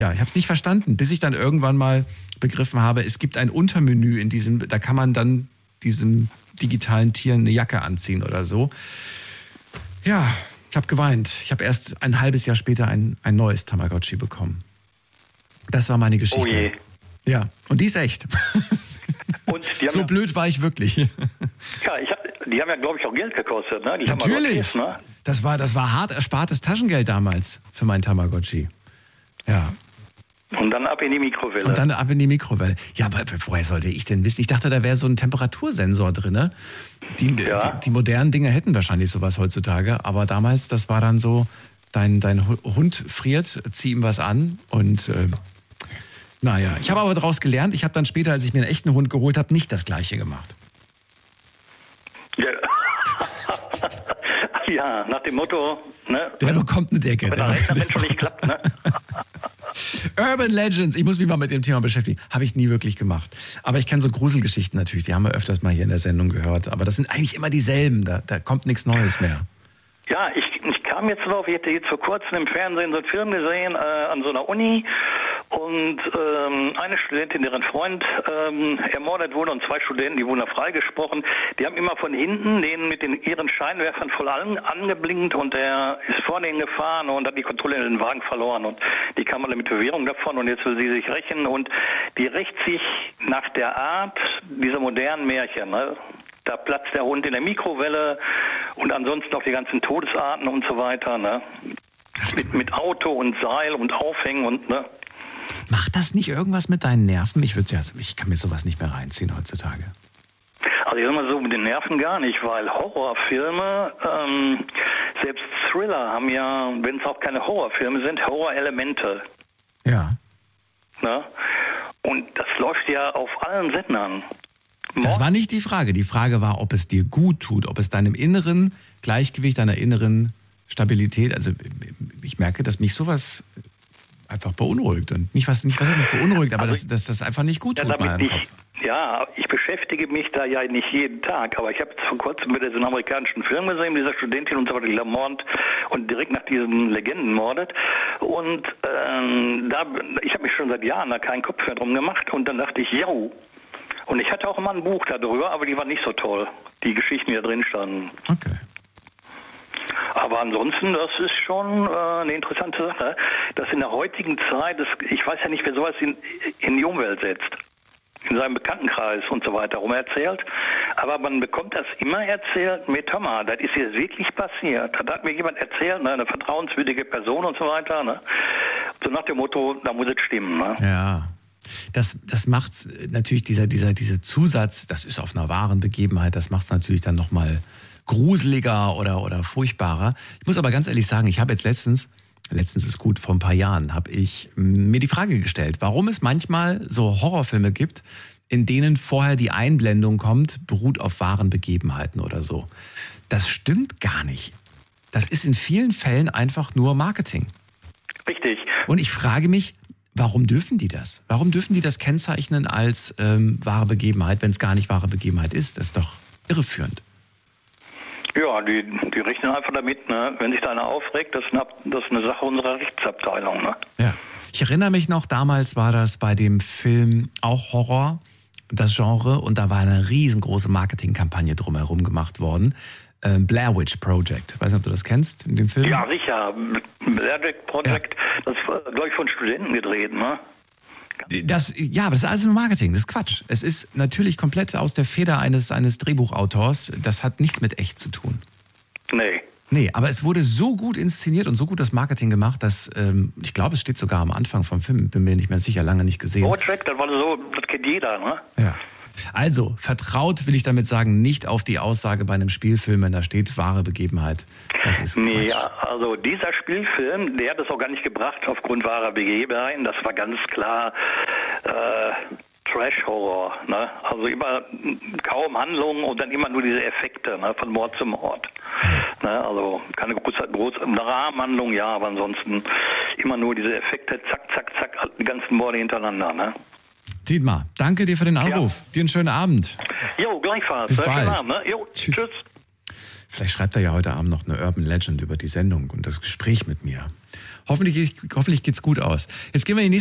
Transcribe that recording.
Ja, ich habe es nicht verstanden, bis ich dann irgendwann mal begriffen habe, es gibt ein Untermenü in diesem, da kann man dann diesem digitalen Tier eine Jacke anziehen oder so. Ja, ich habe geweint. Ich habe erst ein halbes Jahr später ein neues Tamagotchi bekommen. Das war meine Geschichte. Oh je. Ja, und die ist echt. Und die haben so blöd war ich wirklich. Ja, die haben ja, glaube ich, auch Geld gekostet. Ne? Die Natürlich. Ne? Das war hart erspartes Taschengeld damals für mein Tamagotchi. Ja. Und dann ab in die Mikrowelle. Ja, aber woher sollte ich denn wissen? Ich dachte, da wäre so ein Temperatursensor drin. Ne? Die modernen Dinge hätten wahrscheinlich sowas heutzutage. Aber damals, das war dann so, dein Hund friert, zieh ihm was an. Und naja, ich habe aber daraus gelernt. Ich habe dann später, als ich mir einen echten Hund geholt habe, nicht das Gleiche gemacht. Ja. Ja, nach dem Motto, ne? Der bekommt eine Decke. Wenn schon nicht klappt, ne? Urban Legends, ich muss mich mal mit dem Thema beschäftigen. Habe ich nie wirklich gemacht. Aber ich kenne so Gruselgeschichten natürlich, die haben wir öfters mal hier in der Sendung gehört. Aber das sind eigentlich immer dieselben, da kommt nichts Neues mehr. Ja, ich kam jetzt drauf, ich hatte jetzt vor kurzem im Fernsehen so einen Film gesehen an so einer Uni und eine Studentin, deren Freund ermordet wurde und 2 Studenten, die wurden da freigesprochen. Die haben immer von hinten den mit ihren Scheinwerfern voll angeblinkt und der ist vor denen gefahren und hat die Kontrolle in den Wagen verloren und die kam alle mit Bewährung davon und jetzt will sie sich rächen und die rächt sich nach der Art dieser modernen Märchen, ne? Da platzt der Hund in der Mikrowelle und ansonsten auch die ganzen Todesarten und so weiter, ne? Mit Auto und Seil und Aufhängen und, ne? Macht das nicht irgendwas mit deinen Nerven? Ich kann mir sowas nicht mehr reinziehen heutzutage. Also ich sag mal so, mit den Nerven gar nicht, weil Horrorfilme, selbst Thriller haben ja, wenn es auch keine Horrorfilme sind, Horrorelemente. Ja. Ne? Und das läuft ja auf allen Sendern. Das war nicht die Frage. Die Frage war, ob es dir gut tut, ob es deinem inneren Gleichgewicht, deiner inneren Stabilität, also ich merke, dass mich sowas einfach beunruhigt und nicht beunruhigt, aber also, dass das einfach nicht gut tut. Ja, ich beschäftige mich da ja nicht jeden Tag, aber ich habe vor kurzem wieder so einen amerikanischen Film gesehen, dieser Studentin und so weiter, die ermordet und direkt nach diesen Legenden mordet. Und ich habe mich schon seit Jahren da keinen Kopf mehr drum gemacht und dann dachte ich, jau. Und ich hatte auch immer ein Buch darüber, aber die waren nicht so toll, die Geschichten, die da drin standen. Okay. Aber ansonsten, das ist schon eine interessante Sache, dass in der heutigen Zeit, ich weiß ja nicht, wer sowas in die Umwelt setzt, in seinem Bekanntenkreis und so weiter rum erzählt, aber man bekommt das immer erzählt mit, hör mal, das ist jetzt wirklich passiert. Das hat mir jemand erzählt, ne, eine vertrauenswürdige Person und so weiter. Ne? So nach dem Motto, da muss es stimmen. Ne? Ja. Das macht natürlich, dieser Zusatz, das ist auf einer wahren Begebenheit, das macht es natürlich dann nochmal gruseliger oder furchtbarer. Ich muss aber ganz ehrlich sagen, ich habe jetzt letztens ist gut, vor ein paar Jahren, habe ich mir die Frage gestellt, warum es manchmal so Horrorfilme gibt, in denen vorher die Einblendung kommt, beruht auf wahren Begebenheiten oder so. Das stimmt gar nicht. Das ist in vielen Fällen einfach nur Marketing. Richtig. Und ich frage mich, warum dürfen die das? Warum dürfen die das kennzeichnen als wahre Begebenheit, wenn es gar nicht wahre Begebenheit ist? Das ist doch irreführend. Ja, die rechnen einfach damit, ne? Wenn sich da einer aufregt, das ist eine Sache unserer Rechtsabteilung. Ne? Ja. Ich erinnere mich noch, damals war das bei dem Film auch Horror, das Genre, und da war eine riesengroße Marketingkampagne drumherum gemacht worden. Blair Witch Project. Ich weiß nicht, ob du das kennst in dem Film? Ja, sicher. Blair Witch Project, ja. Das war, glaube ich, von Studenten gedreht, ne? Aber das ist alles nur Marketing, das ist Quatsch. Es ist natürlich komplett aus der Feder eines Drehbuchautors. Das hat nichts mit echt zu tun. Nee, aber es wurde so gut inszeniert und so gut das Marketing gemacht, dass, ich glaube, es steht sogar am Anfang vom Film, bin mir nicht mehr sicher, lange nicht gesehen. Project, das war so, das kennt jeder, ne? Ja. Also, vertraut, will ich damit sagen, nicht auf die Aussage bei einem Spielfilm, wenn da steht, wahre Begebenheit. Das ist Quatsch. Nee, also dieser Spielfilm, der hat es auch gar nicht gebracht aufgrund wahrer Begebenheiten. Das war ganz klar Trash-Horror. Ne? Also immer kaum Handlungen und dann immer nur diese Effekte, ne? Von Mord zu Mord. Ne? Also keine große Rahmenhandlung, ja, aber ansonsten immer nur diese Effekte, zack, zack, zack, die ganzen Morde hintereinander. Ne? Dietmar, danke dir für den Anruf. Ja. Dir einen schönen Abend. Jo, gleichfalls. Bis bald. Schönen Abend, ne? Jo, tschüss. Vielleicht schreibt er ja heute Abend noch eine Urban Legend über die Sendung und das Gespräch mit mir. Hoffentlich geht's gut aus. Jetzt gehen wir in die nächste